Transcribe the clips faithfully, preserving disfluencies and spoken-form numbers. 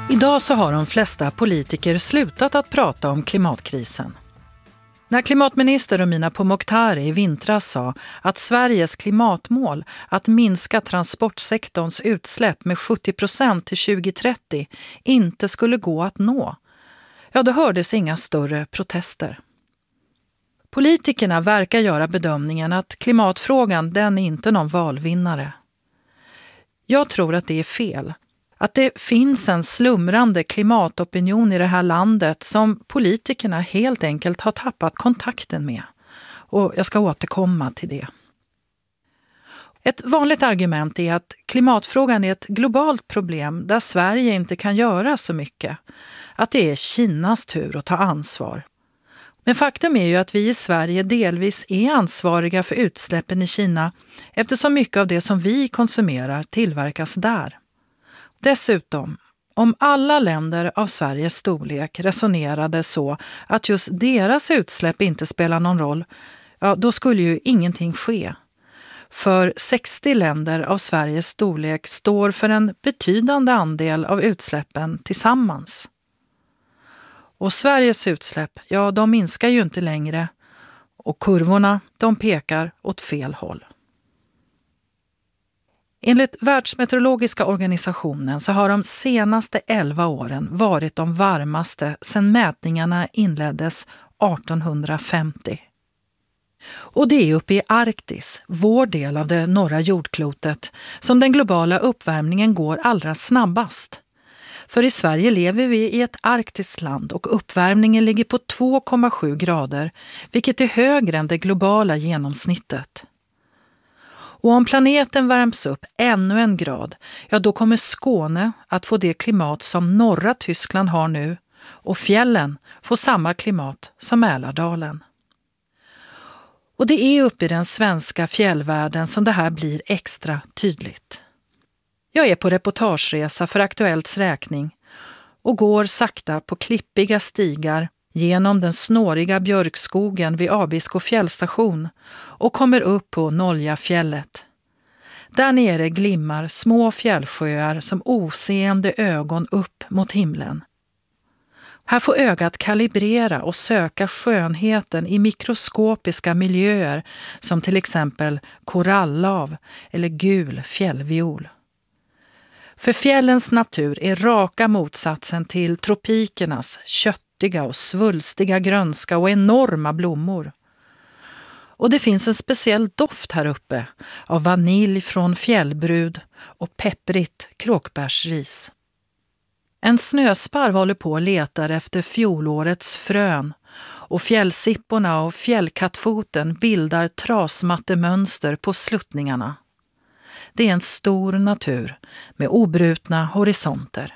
Idag så har de flesta politiker slutat att prata om klimatkrisen. När klimatminister Romina Pourmokhtari i vintras sa att Sveriges klimatmål att minska transportsektorns utsläpp med sjuttio procent till tjugo trettio inte skulle gå att nå, ja då hördes inga större protester. Politikerna verkar göra bedömningen att klimatfrågan den är inte någon valvinnare. Jag tror att det är fel. Att det finns en slumrande klimatopinion i det här landet som politikerna helt enkelt har tappat kontakten med. Och jag ska återkomma till det. Ett vanligt argument är att klimatfrågan är ett globalt problem där Sverige inte kan göra så mycket. Att det är Kinas tur att ta ansvar. Men faktum är ju att vi i Sverige delvis är ansvariga för utsläppen i Kina eftersom mycket av det som vi konsumerar tillverkas där. Dessutom, om alla länder av Sveriges storlek resonerade så att just deras utsläpp inte spelar någon roll, ja, då skulle ju ingenting ske. För sextio länder av Sveriges storlek står för en betydande andel av utsläppen tillsammans. Och Sveriges utsläpp, ja de minskar ju inte längre och kurvorna de pekar åt fel håll. Enligt Världsmeteorologiska organisationen så har de senaste elva åren varit de varmaste sedan mätningarna inleddes artonhundrafemtio. Och det är uppe i Arktis, vår del av det norra jordklotet, som den globala uppvärmningen går allra snabbast. För i Sverige lever vi i ett arktiskt land och uppvärmningen ligger på två komma sju grader, vilket är högre än det globala genomsnittet. Och om planeten värms upp ännu en grad, ja då kommer Skåne att få det klimat som norra Tyskland har nu och fjällen får samma klimat som Mälardalen. Och det är uppe i den svenska fjällvärlden som det här blir extra tydligt. Jag är på reportageresa för Aktuellts räkning och går sakta på klippiga stigar genom den snåriga björkskogen vid Abisko fjällstation och kommer upp på Noljafjället. Där nere glimmar små fjällsjöar som oseende ögon upp mot himlen. Här får ögat kalibrera och söka skönheten i mikroskopiska miljöer som till exempel koralllav eller gul fjällviol. För fjällens natur är raka motsatsen till tropikernas köttiga och svulstiga grönska och enorma blommor. Och det finns en speciell doft här uppe av vanilj från fjällbrud och pepprigt kråkbärsris. En snösparv håller på och letar efter fjolårets frön och fjällsipporna och fjällkattfoten bildar trasmattemönster på sluttningarna. Det är en stor natur med obrutna horisonter.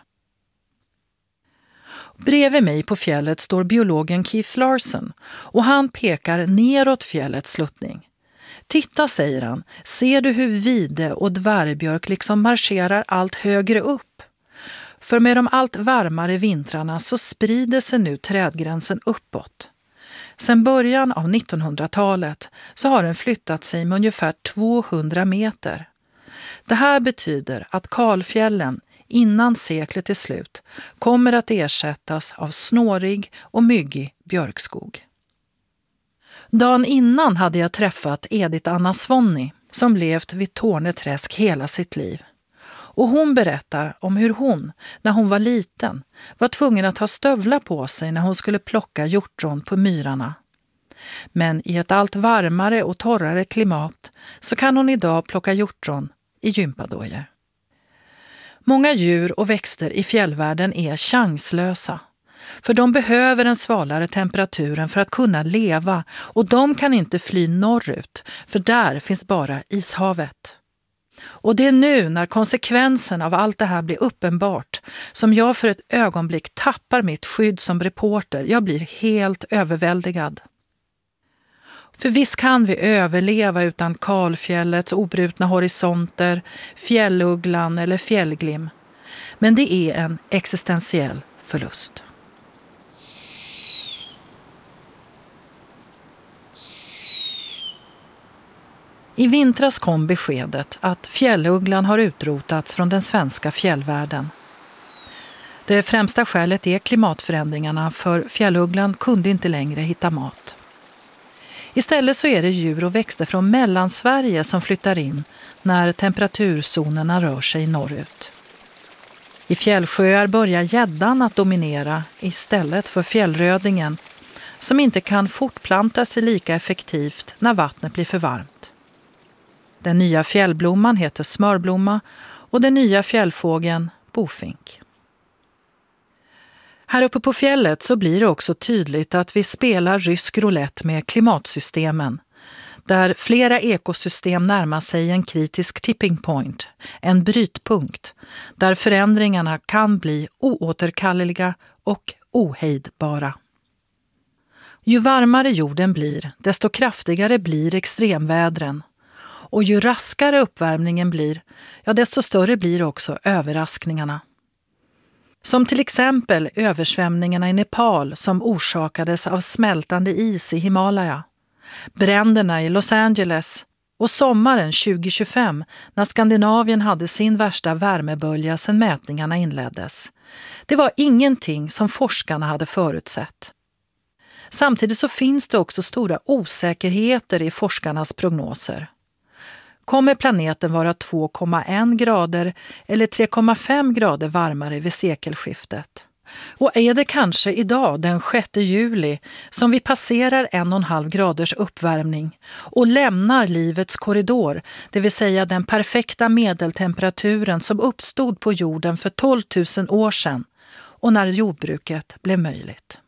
Bredvid mig på fjället står biologen Keith Larson och han pekar neråt fjällets sluttning. Titta, säger han, ser du hur vide och dvärgbjörk liksom marscherar allt högre upp? För med de allt varmare vintrarna så sprider sig nu trädgränsen uppåt. Sedan början av nittonhundratalet så har den flyttat sig med ungefär tvåhundra meter. Det här betyder att kalfjällen innan seklet är slut kommer att ersättas av snårig och myggig björkskog. Dagen innan hade jag träffat Edith Anna Svonni som levt vid Torneträsk hela sitt liv. Och hon berättar om hur hon, när hon var liten, var tvungen att ha stövlar på sig när hon skulle plocka hjortron på myrarna. Men i ett allt varmare och torrare klimat så kan hon idag plocka hjortron i gympadojor. Många djur och växter i fjällvärlden är chanslösa. För de behöver en svalare temperaturen för att kunna leva och de kan inte fly norrut för där finns bara ishavet. Och det är nu när konsekvensen av allt det här blir uppenbart som jag för ett ögonblick tappar mitt skydd som reporter. Jag blir helt överväldigad. För visst kan vi överleva utan kalfjällets obrutna horisonter, fjällugglan eller fjällglim. Men det är en existentiell förlust. I vintras kom beskedet att fjällugglan har utrotats från den svenska fjällvärlden. Det främsta skälet är klimatförändringarna, för fjällugglan kunde inte längre hitta mat. Istället så är det djur och växter från Mellansverige som flyttar in när temperaturzonerna rör sig norrut. I fjällsjöar börjar gäddan att dominera istället för fjällrödingen, som inte kan fortplanta sig lika effektivt när vattnet blir för varmt. Den nya fjällblomman heter smörblomma och den nya fjällfågeln bofink. Här uppe på fjället så blir det också tydligt att vi spelar rysk roulette med klimatsystemen, där flera ekosystem närmar sig en kritisk tipping point, en brytpunkt, där förändringarna kan bli oåterkalleliga och ohejdbara. Ju varmare jorden blir, desto kraftigare blir extremvädren. Och ju raskare uppvärmningen blir, ja, desto större blir också överraskningarna. Som till exempel översvämningarna i Nepal som orsakades av smältande is i Himalaya, bränderna i Los Angeles och sommaren tjugo tjugofem när Skandinavien hade sin värsta värmebölja sedan mätningarna inleddes. Det var ingenting som forskarna hade förutsett. Samtidigt så finns det också stora osäkerheter i forskarnas prognoser. Kommer planeten vara två komma en grader eller tre komma fem grader varmare vid sekelskiftet? Och är det kanske idag den sjätte juli som vi passerar en och en halv graders uppvärmning och lämnar livets korridor, det vill säga den perfekta medeltemperaturen som uppstod på jorden för tolv tusen år sedan och när jordbruket blev möjligt?